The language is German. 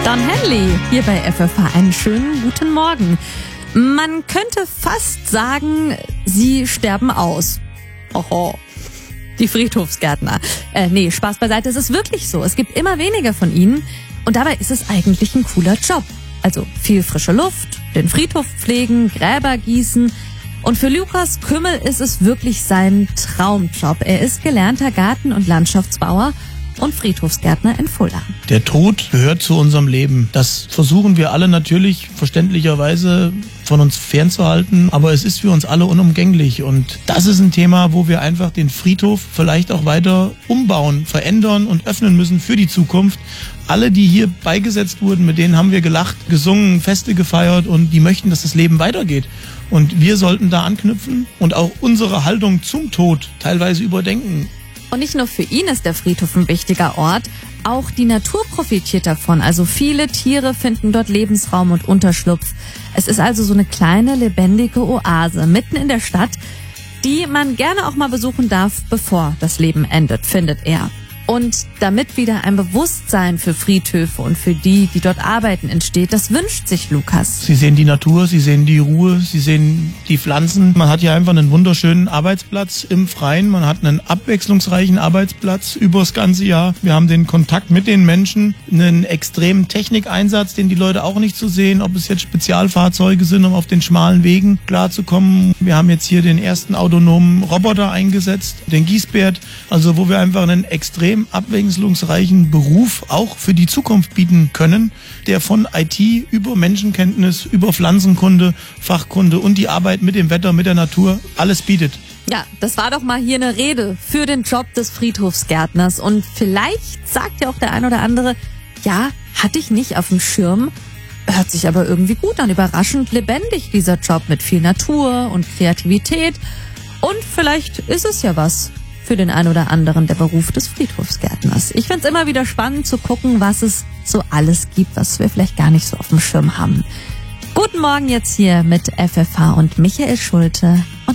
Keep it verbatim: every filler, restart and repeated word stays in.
Don Henley hier bei F F H. Einen schönen guten Morgen. Man könnte fast sagen, sie sterben aus. Oho. Die Friedhofsgärtner. Äh, nee, Spaß beiseite, es ist wirklich so. Es gibt immer weniger von ihnen und dabei ist es eigentlich ein cooler Job. Also viel frische Luft, den Friedhof pflegen, Gräber gießen. Und für Lukas Kümmel ist es wirklich sein Traumjob. Er ist gelernter Garten- und Landschaftsbauer und Friedhofsgärtner in Fulda. Der Tod gehört zu unserem Leben. Das versuchen wir alle natürlich verständlicherweise von uns fernzuhalten, aber es ist für uns alle unumgänglich und das ist ein Thema, wo wir einfach den Friedhof vielleicht auch weiter umbauen, verändern und öffnen müssen für die Zukunft. Alle, die hier beigesetzt wurden, mit denen haben wir gelacht, gesungen, Feste gefeiert und die möchten, dass das Leben weitergeht. Und wir sollten da anknüpfen und auch unsere Haltung zum Tod teilweise überdenken. Und nicht nur für ihn ist der Friedhof ein wichtiger Ort, auch die Natur profitiert davon. Also viele Tiere finden dort Lebensraum und Unterschlupf. Es ist also so eine kleine, lebendige Oase mitten in der Stadt, die man gerne auch mal besuchen darf, bevor das Leben endet, findet er. Und damit wieder ein Bewusstsein für Friedhöfe und für die, die dort arbeiten, entsteht, das wünscht sich Lukas. Sie sehen die Natur, Sie sehen die Ruhe, Sie sehen die Pflanzen. Man hat hier einfach einen wunderschönen Arbeitsplatz im Freien. Man hat einen abwechslungsreichen Arbeitsplatz übers ganze Jahr. Wir haben den Kontakt mit den Menschen, einen extremen Technikeinsatz, den die Leute auch nicht so sehen, ob es jetzt Spezialfahrzeuge sind, um auf den schmalen Wegen klarzukommen. Wir haben jetzt hier den ersten autonomen Roboter eingesetzt, den Gießbert, also wo wir einfach einen extrem abwechslungsreichen Beruf auch für die Zukunft bieten können, der von I T über Menschenkenntnis, über Pflanzenkunde, Fachkunde und die Arbeit mit dem Wetter, mit der Natur alles bietet. Ja, das war doch mal hier eine Rede für den Job des Friedhofsgärtners und vielleicht sagt ja auch der ein oder andere, ja, hatte ich nicht auf dem Schirm, hört sich aber irgendwie gut an, überraschend lebendig dieser Job mit viel Natur und Kreativität und vielleicht ist es ja was für den ein oder anderen der Beruf des Friedhofsgärtners. Ich find's immer wieder spannend zu gucken, was es so alles gibt, was wir vielleicht gar nicht so auf dem Schirm haben. Guten Morgen jetzt hier mit F F H und Michael Schulte.